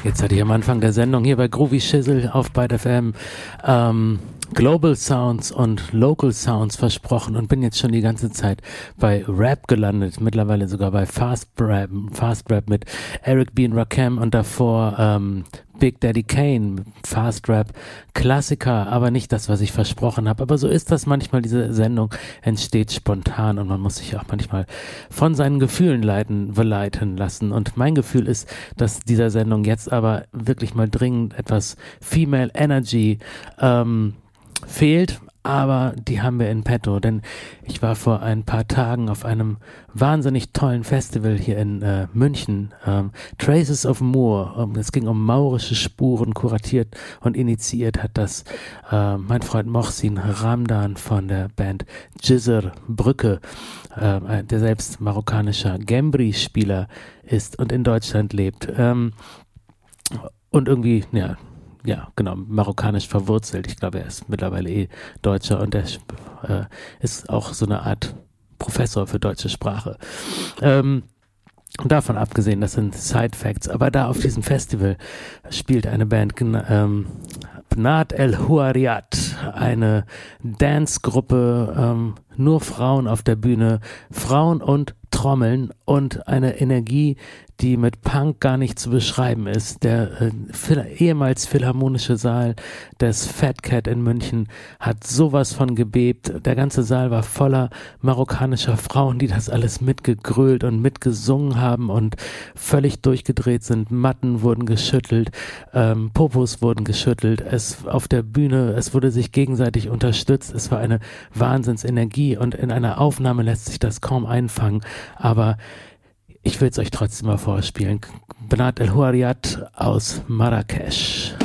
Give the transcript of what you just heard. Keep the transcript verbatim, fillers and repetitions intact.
Jetzt hatte ich am Anfang der Sendung hier bei Groovy Shizzle auf Byte F M ähm, Global Sounds und Local Sounds versprochen und bin jetzt schon die ganze Zeit bei Rap gelandet, mittlerweile sogar bei Fast Rap, Fast Rap mit Eric B. und Rakim und davor ähm, Big Daddy Kane, Fast Rap, Klassiker, aber nicht das, was ich versprochen habe. Aber so ist das manchmal, diese Sendung entsteht spontan und man muss sich auch manchmal von seinen Gefühlen leiten, verleiten lassen. Und mein Gefühl ist, dass dieser Sendung jetzt aber wirklich mal dringend etwas Female Energy ähm, fehlt, aber die haben wir in petto, denn ich war vor ein paar Tagen auf einem wahnsinnig tollen Festival hier in äh, München, ähm, Traces of Moor. Um, es ging um maurische Spuren, kuratiert und initiiert hat das äh, mein Freund Mohsin Ramdan von der Band Jizr Brücke, äh, der selbst marokkanischer Gembri-Spieler ist und in Deutschland lebt. Ähm, und irgendwie, ja, Ja, genau, marokkanisch verwurzelt. Ich glaube, er ist mittlerweile eh Deutscher und er äh, ist auch so eine Art Professor für deutsche Sprache. Ähm, davon abgesehen, das sind Side Facts, aber da auf diesem Festival spielt eine Band, ähm, Bnat El Huariat, eine Dance-Gruppe, ähm, nur Frauen auf der Bühne, Frauen und Trommeln und eine Energie, die mit Punk gar nicht zu beschreiben ist. Der äh, Phil- ehemals Philharmonische Saal des Fat Cat in München hat sowas von gebebt. Der ganze Saal war voller marokkanischer Frauen, die das alles mitgegrölt und mitgesungen haben und völlig durchgedreht sind. Matten wurden geschüttelt, ähm, Popos wurden geschüttelt. Es auf der Bühne, es wurde sich gegenseitig unterstützt. Es war eine Wahnsinnsenergie und in einer Aufnahme lässt sich das kaum einfangen. Aber ich will es euch trotzdem mal vorspielen. Bnat El Huariat aus Marrakesch.